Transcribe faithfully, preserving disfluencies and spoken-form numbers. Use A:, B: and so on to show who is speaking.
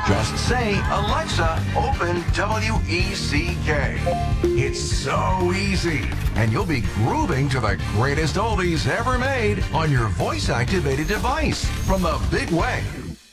A: Just say, Alexa, open W E C K. It's so easy, and you'll be grooving to the greatest oldies ever made on your voice-activated device from the big wave.